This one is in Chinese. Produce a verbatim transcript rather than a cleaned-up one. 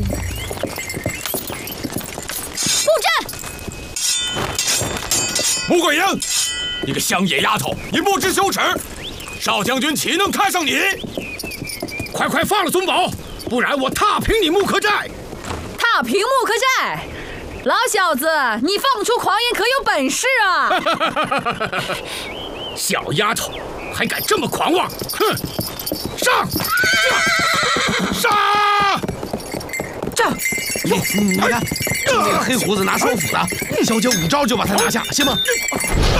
布阵！ 穆桂英，你个乡野丫头，你不知羞耻！少将军岂能看上你？ 快快放了宗保，不然我踏平你木刻寨！ 踏平木刻寨！老小子，你放出狂言可有本事啊！ 小丫头，还敢这么狂妄！哼！上！杀！ 上！你你看，就那个黑胡子拿双斧的，一小节五招就把他拿下，行吗？